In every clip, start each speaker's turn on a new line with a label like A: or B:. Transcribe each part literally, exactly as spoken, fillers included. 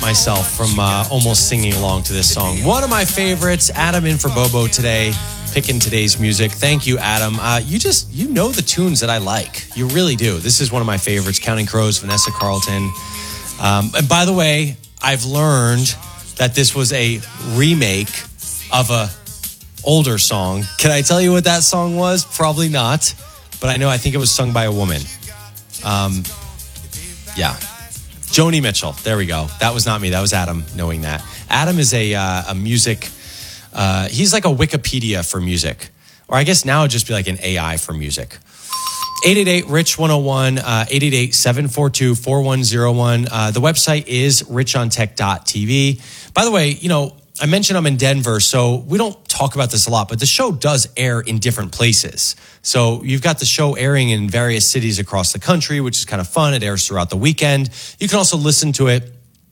A: myself from uh, almost singing along to this song. One of my favorites, Adam in for Bobo today, picking today's music. Thank you, Adam. Uh, you just, you know the tunes that I like. You really do. This is one of my favorites, Counting Crows, Vanessa Carlton. Um, and by the way, I've learned that this was a remake of a older song. Can I tell you what that song was? Probably not. But I know, I think it was sung by a woman. Um, yeah. Joni Mitchell. There we go. That was not me. That was Adam knowing that. Adam is a uh, a music, uh, he's like a Wikipedia for music. Or I guess now it'd just be like an A I for music. eight eight eight, R I C H one oh one, uh, eight eight eight, seven four two, four one oh one. Uh, the website is rich on tech dot t v. By the way, you know, I mentioned I'm in Denver, so we don't talk about this a lot, but the show does air in different places. So you've got the show airing in various cities across the country, which is kind of fun. It airs throughout the weekend. You can also listen to it,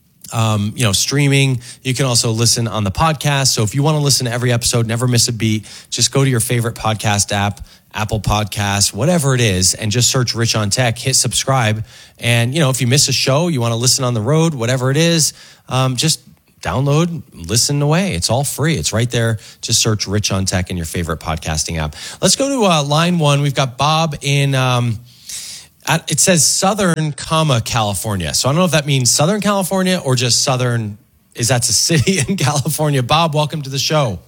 A: um, you know, streaming. You can also listen on the podcast. So if you want to listen to every episode, never miss a beat, just go to your favorite podcast app, Apple Podcasts, whatever it is, and just search Rich on Tech, hit subscribe. And, you know, if you miss a show, you want to listen on the road, whatever it is, um, just download, listen away. It's all free. It's right there. Just search Rich on Tech in your favorite podcasting app. Let's go to uh, line one. We've got Bob in, um, at, it says Southern, comma, California. So I don't know if that means Southern California or just Southern, is that's a city in California. Bob, welcome to the show.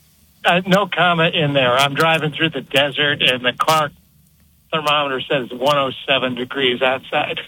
B: Uh, no comment in there. I'm driving through the desert, and the car thermometer says one oh seven degrees outside.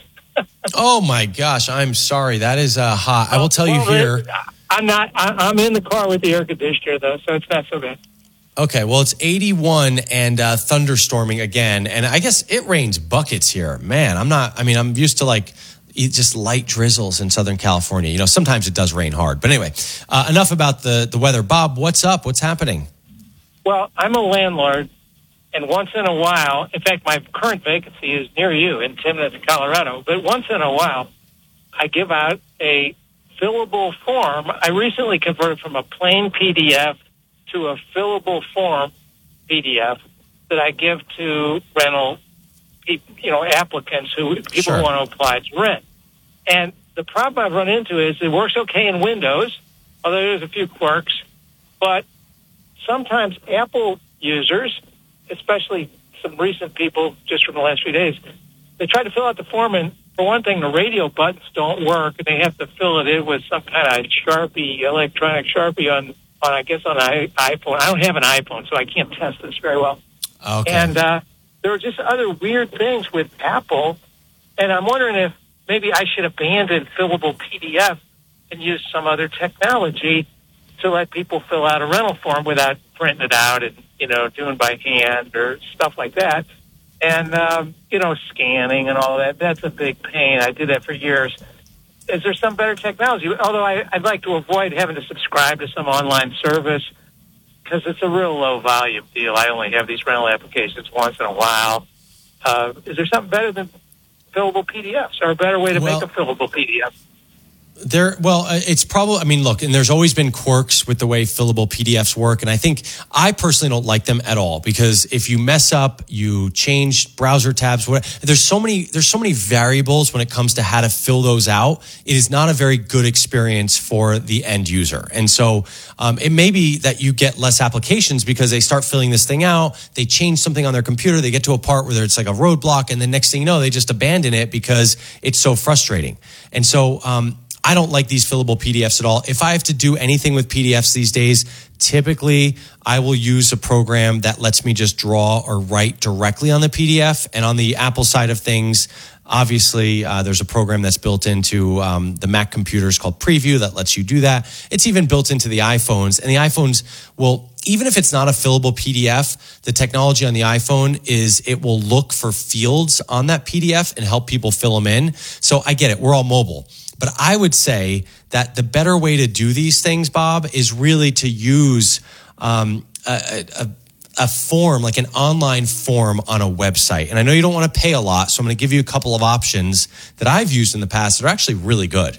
A: Oh my gosh, I'm sorry. That is uh, hot. I will tell you
B: well,
A: here.
B: I'm not. I'm in the car with the air conditioner though, so it's not so bad.
A: Okay, well, it's eighty-one and uh, thunderstorming again, and I guess it rains buckets here. Man, I'm not. I mean, I'm used to like just light drizzles in Southern California. You know, sometimes it does rain hard. But anyway, uh, enough about the the weather. Bob, what's up? What's happening?
B: Well, I'm a landlord. And once in a while, in fact, my current vacancy is near you in Timnitz, Colorado. But once in a while, I give out a fillable form. I recently converted from a plain P D F to a fillable form P D F that I give to rental, you know, applicants who people
A: Sure.
B: want to apply to rent. And the problem I've run into is it works okay in Windows, although there's a few quirks. But sometimes Apple users, especially some recent people just from the last few days, they try to fill out the form, and for one thing, the radio buttons don't work, and they have to fill it in with some kind of Sharpie, electronic Sharpie on, on I guess, on an iPhone. I don't have an iPhone, so I can't test this very well.
A: Okay.
B: And uh, there are just other weird things with Apple, and I'm wondering if maybe I should abandon fillable P D F and use some other technology to let people fill out a rental form without printing it out and, you know, doing by hand or stuff like that. And, um, you know, scanning and all that, that's a big pain. I did that for years. Is there some better technology? Although I, I'd like to avoid having to subscribe to some online service because it's a real low volume deal. I only have these rental applications once in a while. Uh, is there something better than fillable P D Fs or a better way to
A: Well,
B: make a fillable P D F?
A: There, well, uh, it's probably, I mean, look, and there's always been quirks with the way fillable P D Fs work. And I think I personally don't like them at all because if you mess up, you change browser tabs, whatever, there's so many, there's so many variables when it comes to how to fill those out. It is not a very good experience for the end user. And so um, it may be that you get less applications because they start filling this thing out. They change something on their computer. They get to a part where it's like a roadblock. And the next thing you know, they just abandon it because it's so frustrating. And so, um, I don't like these fillable P D Fs at all. If I have to do anything with P D Fs these days, typically I will use a program that lets me just draw or write directly on the P D F. And on the Apple side of things, obviously, uh, there's a program that's built into um, the Mac computers called Preview that lets you do that. It's even built into the iPhones. And the iPhones will, even if it's not a fillable P D F, the technology on the iPhone is it will look for fields on that P D F and help people fill them in. So I get it. We're all mobile. But I would say that the better way to do these things, Bob, is really to use um, a, a, a form, like an online form on a website. And I know you don't want to pay a lot, so I'm going to give you a couple of options that I've used in the past that are actually really good.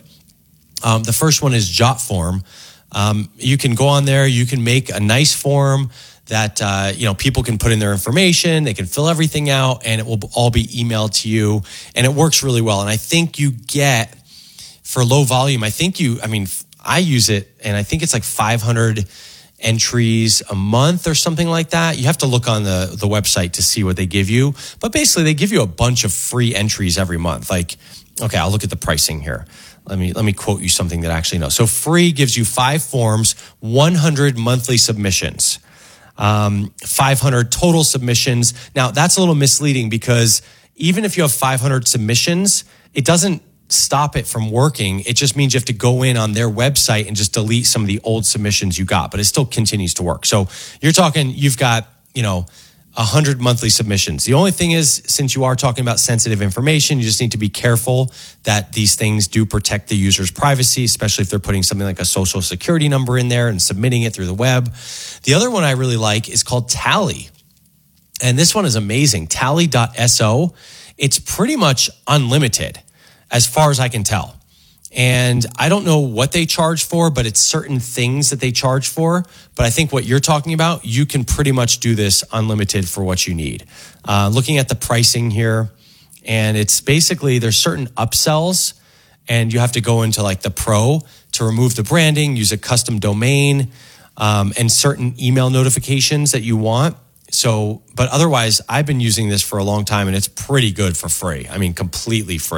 A: Um, the first one is JotForm. Um, you can go on there, you can make a nice form that uh, you know people can put in their information, they can fill everything out, and it will all be emailed to you. And it works really well. And I think you get for low volume, I think you, I mean, I use it and I think it's like five hundred entries a month or something like that. You have to look on the, the website to see what they give you. But basically they give you a bunch of free entries every month. Like, okay, I'll look at the pricing here. Let me, let me quote you something that I actually know. So free gives you five forms, one hundred monthly submissions, um, five hundred total submissions. Now that's a little misleading because even if you have five hundred submissions, it doesn't stop it from working. It just means you have to go in on their website and just delete some of the old submissions you got, but it still continues to work. So you're talking, you've got, you know, a hundred monthly submissions. The only thing is, since you are talking about sensitive information, you just need to be careful that these things do protect the user's privacy, especially if they're putting something like a social security number in there and submitting it through the web. The other one I really like is called Tally. And this one is amazing. Tally dot so. It's pretty much unlimited as far as I can tell. And I don't know what they charge for, but it's certain things that they charge for. But I think what you're talking about, you can pretty much do this unlimited for what you need. Uh, looking at the pricing here, and it's basically, there's certain upsells, and you have to go into like the pro to remove the branding, use a custom domain, um, and certain email notifications that you want. So, but otherwise, I've been using this for a long time, and it's pretty good for free. I mean, completely free.